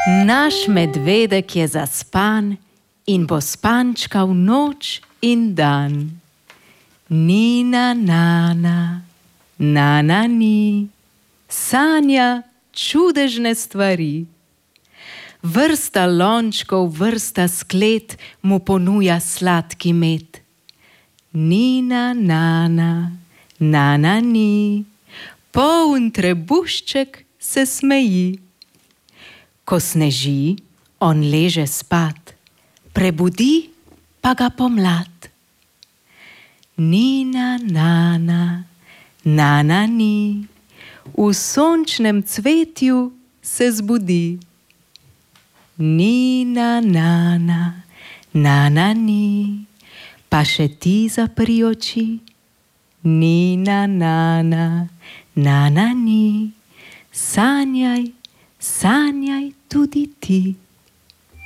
Naš medvedek je zaspan in bo spančkal noč in dan. Nina, nana, nana, ni, sanja čudežne stvari. Vrsta lončkov, vrsta sklet mu ponuja sladki med. Nina, nana, nana, ni, poln trebušček se smeji. Ko sneži, on leže spat, prebudi pa ga pomlad. Nina, nana, nana, ni, v sončnem cvetju se zbudi. Nina, nana, nana, ni, pa še ti zapri oči. Nina, nana, nana, ni, sanjaj, sanjaj tudi ti.